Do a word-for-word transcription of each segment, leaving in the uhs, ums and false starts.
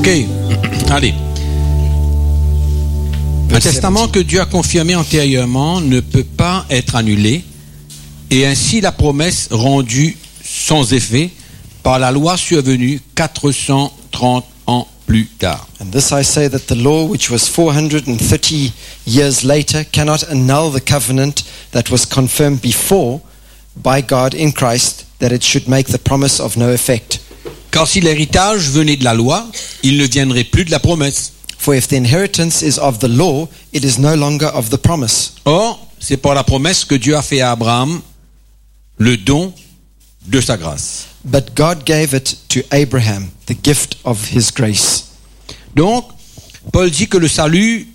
Ok, allez. Un testament que Dieu a confirmé antérieurement ne peut pas être annulé, et ainsi la promesse rendue sans effet par la loi survenue quatre cent trente ans plus tard. And this I say, that the law, which was four hundred thirty years later, cannot annul the covenant that was confirmed before by God in Christ, that it should make the promise of no effect. Car si l'héritage venait de la loi, il ne viendrait plus de la promesse. For if the inheritance is of the law, it is no longer of the promise. Or, c'est par la promesse que Dieu a fait à Abraham le don de sa grâce. But God gave it to Abraham, the gift of his grace. Donc, Paul dit que le salut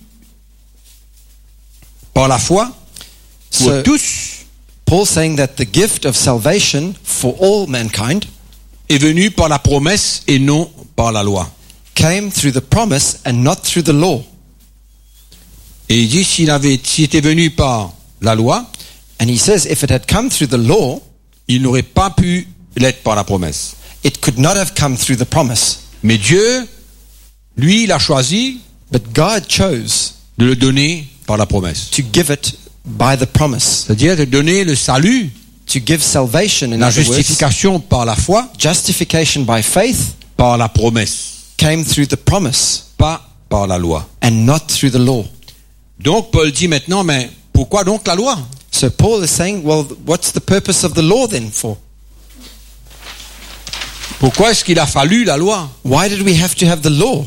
par la foi pour So, tous Paul saying that the gift of salvation for all mankind est venu par la promesse et non par la loi. came through the promise and not through the law. Et il dit s'il avait, s'il était venu par la loi, And he says if it had come through the law, il n'aurait pas pu l'être par la promesse. it could not have come through the promise. Mais Dieu, lui, il a choisi But God chose de le donner par la promesse. to give it by the promise, C'est-à-dire de donner le salut, to give salvation, in la other words, justification par la foi, justification by faith par la promesse, came through the promise pas par la loi. and not through the law. Donc Paul dit maintenant, mais pourquoi donc la loi? So Paul is saying, well, what's the purpose of the law then for? Pourquoi est-ce qu'il a fallu la loi? Why did we have to have the law?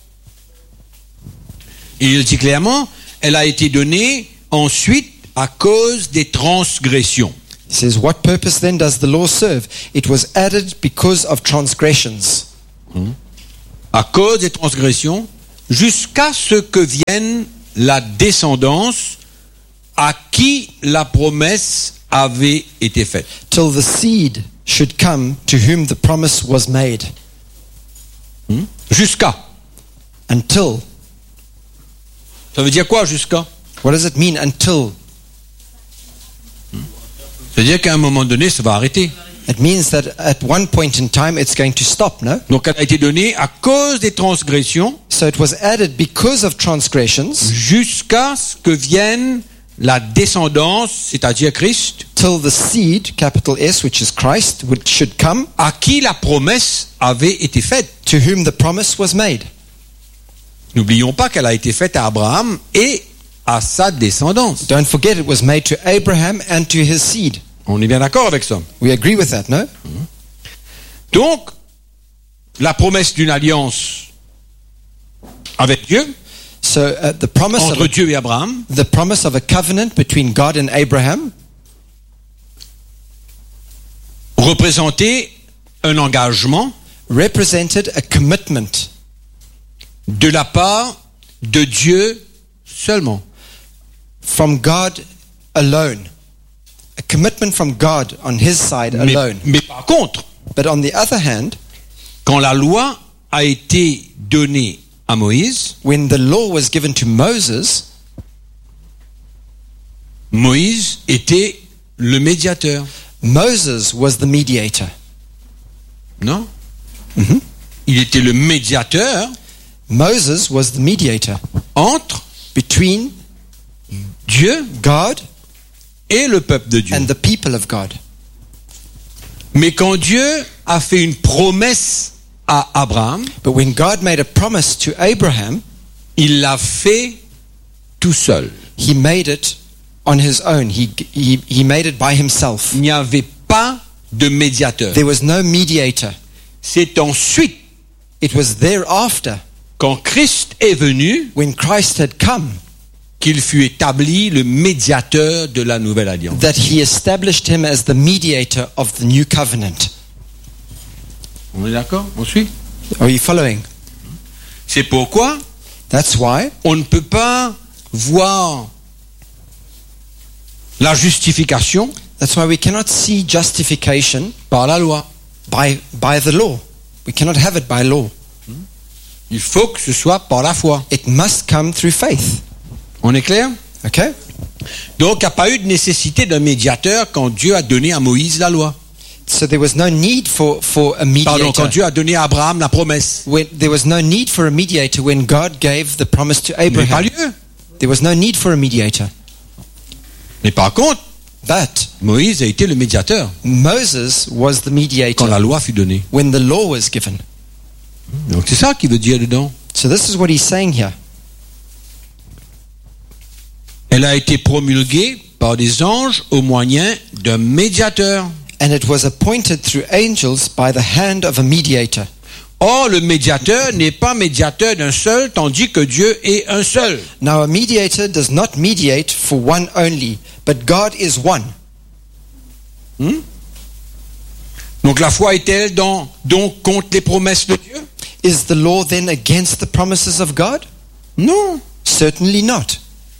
Et il dit clairement, elle a été donnée ensuite à cause des transgressions. He says, what purpose then does the law serve? It was added because of transgressions. À cause des transgressions, jusqu'à ce que vienne la descendance à qui la promesse avait été faite. Till the seed should come to whom the promise was made. Jusqu'à. Until. Ça veut dire quoi, jusqu'à? What does it mean, until? C'est-à-dire qu'à un moment donné, ça va arrêter. It means that at one point in time it's going to stop, no? Donc elle a été donnée à cause des transgressions So it was added because of transgressions, jusqu'à ce que vienne la descendance, c'est-à-dire Christ, till the seed, capital S, which is Christ, which should come, à qui la promesse avait été faite. to whom the promise was made. N'oublions pas qu'elle a été faite à Abraham et à sa descendance. Don't forget it was made to Abraham and to his seed. On est bien d'accord avec ça. We agree with that, no? Donc, la promesse d'une alliance avec Dieu, So uh, the promise of entre a, Dieu et Abraham, the promise of a covenant between God and Abraham représentait un engagement represented a commitment de la part de Dieu seulement. from God alone. A commitment from God on his side Mais, alone. mais par contre, But on the other hand, quand la loi a été donnée à Moïse, when the law was given to Moses, Moïse était le médiateur. Moses was the mediator. Non? Mhm. Il était le médiateur Moses was the mediator entre between Dieu God et le peuple de Dieu. and the people of God. Mais quand Dieu a fait une promesse à Abraham, But when God made a promise to Abraham, il l'a fait tout seul. he made it on his own. He, he, he made it by himself. Il n'y avait pas de médiateur. There was no mediator. C'est ensuite, It was thereafter, quand Christ est venu, when Christ had come, qu'il fut établi le médiateur de la nouvelle alliance. that he established him as the mediator of the new covenant. On est d'accord? On suit? Are you following? C'est pourquoi That's why on ne peut pas voir la justification that's why we cannot see justification par la loi. by by the law. We cannot have it by law. Il faut que ce soit par la foi. It must come through faith. On est clair? Okay? Donc, il n'y a pas eu de nécessité d'un médiateur quand Dieu a donné à Moïse la loi. So there was no need for, for a Pardon, quand mediator. Dieu a donné à Abraham la promesse. When, there was no need for a mediator when God gave the promise to Mais pas Abraham. lieu. There was no need for a mediator. Mais par contre, But Moïse a été le médiateur Moses was the quand mediator la loi fut donnée. when the law was given. Donc c'est ça qu'il veut dire dedans. So this is what he's saying here. Elle a été promulguée par des anges au moyen d'un médiateur. And it was appointed through angels by the hand of a mediator. Or, le médiateur n'est pas médiateur d'un seul, tandis que Dieu est un seul. Now a mediator does not mediate for one only, but God is one. Hmm? Donc la foi est-elle dans, donc contre les promesses de Dieu? Is the law then against the promises of God? Non. Certainly not.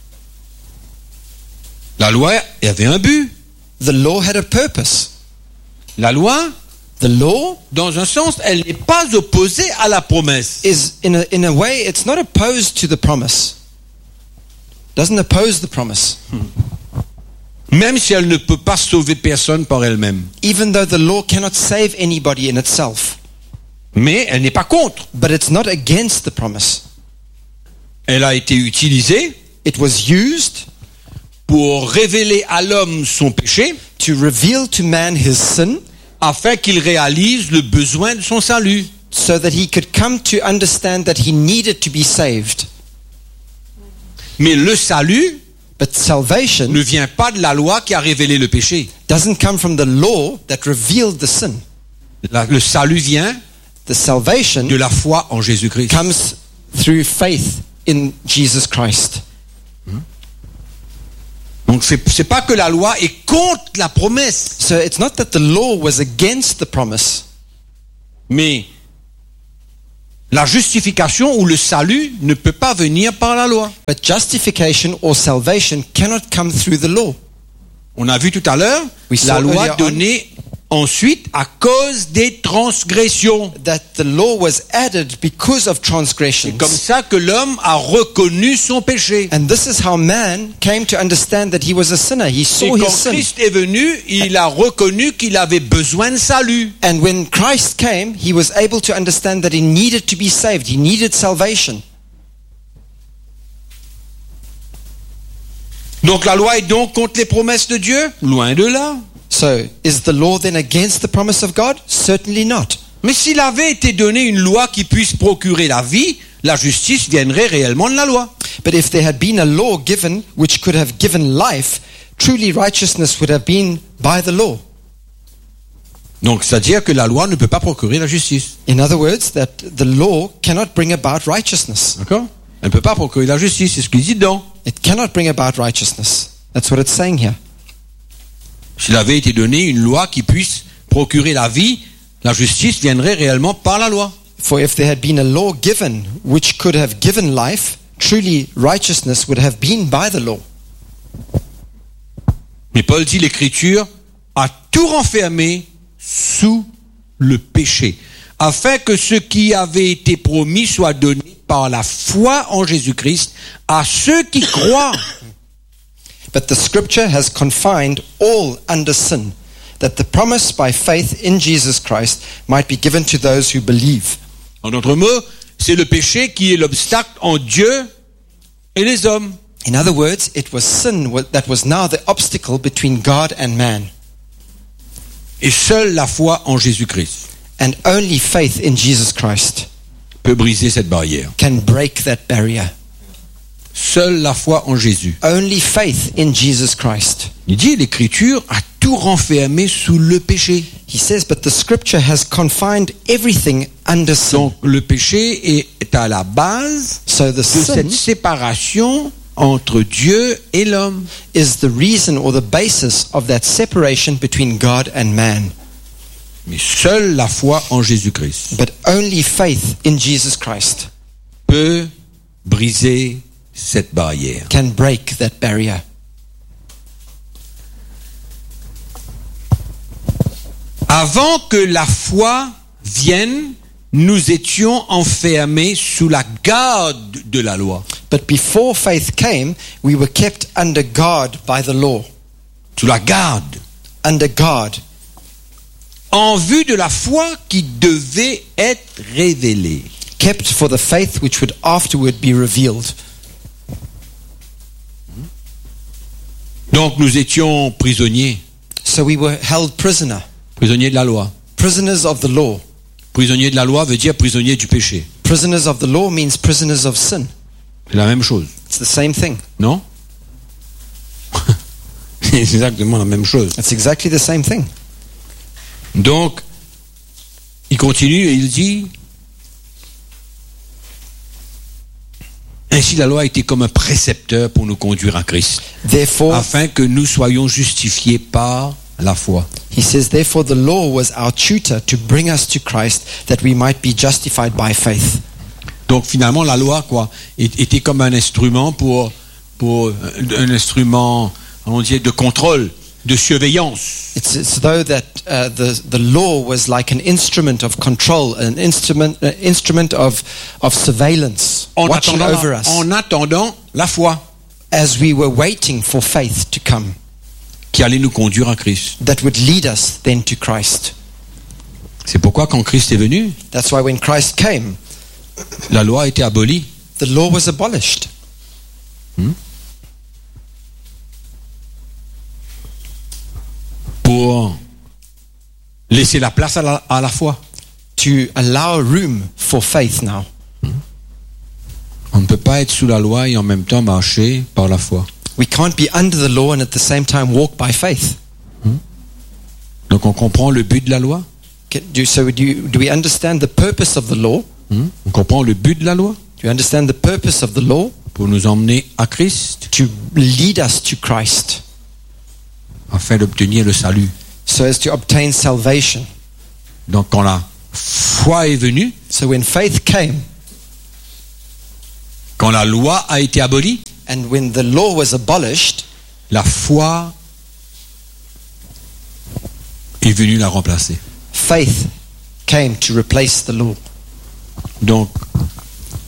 La loi avait un but. The law had a purpose. La loi, The law dans un sens, elle n'est pas opposée à la promesse. is, in a, in a way, it's not opposed to the promise. Doesn't oppose the promise. Même si elle ne peut pas sauver personne par elle-même. Even though the law cannot save anybody in itself. Mais elle n'est pas contre. But it's not against the promise. Elle a été utilisée It was used pour révéler à l'homme son péché, to reveal to man his sin, afin qu'il réalise le besoin de son salut. so that he could come to understand that he needed to be saved. Mais le salut But salvation ne vient pas de la loi qui a révélé le péché. doesn't come from the law that revealed the sin. La- le salut vient The salvation de la foi en Jésus-Christ. comes through faith in Jesus Christ. Donc c'est c'est pas que la loi est contre la promesse, So it's not that the law was against the promise, mais la justification ou le salut ne peut pas venir par la loi. but justification or salvation cannot come through the law. On a vu tout à l'heure We saw la loi earlier on- donnée ensuite à cause des transgressions. That the law was added because of C'est transgressions. comme ça que l'homme a reconnu son péché. And this is how man came to understand that he was a sinner. He Et saw his quand sin. Christ est venu, il a reconnu qu'il avait besoin de salut. And when Christ came, he was able to understand that he needed to be saved. He needed salvation. Donc la loi est donc contre les promesses de Dieu? Loin de là. So, is the law then against the promise of God? Certainly not. Mais s'il avait été donné une loi qui puisse procurer la vie, la justice viendrait réellement de la loi. But if there had been a law given which could have given life, truly righteousness would have been by the law. Donc c'est-à-dire que la loi ne peut pas procurer la justice. In other words, that the law cannot bring about righteousness. D'accord? Elle ne peut pas procurer la justice, c'est ce qu'il dit dedans. It cannot bring about righteousness. That's what it's saying here. S'il avait été donné une loi qui puisse procurer la vie, la justice viendrait réellement par la loi. For if there had been a law given which could have given life, truly righteousness would have been by the law. Mais Paul dit l'Écriture a tout renfermé sous le péché, afin que ce qui avait été promis soit donné par la foi en Jésus-Christ à ceux qui croient. But the scripture has confined all under sin, that the promise by faith in Jesus Christ might be given to those who believe. En d'autres mots, c'est le péché qui est l'obstacle entre Dieu et les hommes. In other words, it was sin wa- that was now the obstacle between God and man. Et seule la foi en Jésus-Christ And only faith in Jesus Christ peut briser cette barrière. can break that barrier. Seule la foi en Jésus. Only faith in Jesus Christ. Il dit l'Écriture a tout renfermé sous le péché. He says, but the scripture has confined everything under sin. Donc le péché est à la base So the de sin cette séparation entre Dieu et l'homme. is the reason or the basis of that separation between God and man. Mais seule la foi en Jésus-Christ But only faith in Jesus Christ peut briser cette barrière. can break that barrier. Avant que la foi vienne, nous étions enfermés sous la garde de la loi. But before faith came, we were kept under guard by the law. Sous la garde. Under guard. en vue de la foi qui devait être révélée. Kept for the faith which would afterward be revealed. Donc nous étions prisonniers, So we were held prisoner, prisonniers de la loi. prisoners of the law. Prisonnier de la loi veut dire prisonnier du péché. Prisoners of the law means prisoners of sin. C'est la même chose, It's the same thing. non? C'est exactement la même chose. It's exactly the same thing. Donc, il continue et il dit, ainsi la loi a été comme un précepteur pour nous conduire à Christ, Therefore, afin que nous soyons justifiés par la foi. he says, therefore the law was our tutor to bring us to Christ, that we might be justified by faith. Donc finalement, la loi quoi, était comme un instrument pour, pour un instrument, on dirait, de contrôle, de surveillance. It's as though that uh, the the law was like an instrument of control, an instrument uh, instrument of of surveillance, En watching attendant, over us, en attendant la foi as we were waiting for faith to come, qui allait nous conduire à Christ. that would lead us then to Christ. C'est pourquoi quand Christ est venu, That's why when Christ came, la loi a été abolie. the law was abolished Pour laisser la place à la, à la foi. to allow room for faith now. On ne peut pas être sous la loi et en même temps marcher par la foi. We can't be under the law and at the same time walk by faith. Donc on comprend le but de la loi. Can- Do, so do, you, do we understand the purpose of the law? On comprend le but de la loi Do you understand the purpose of the law? pour nous emmener à Christ To lead us to Christ, afin d'obtenir le salut. so as to obtain salvation. Donc quand la foi est venue, So when faith came quand la loi a été abolie, and when the law was abolished, la foi est venue la remplacer. faith came to replace the law. Donc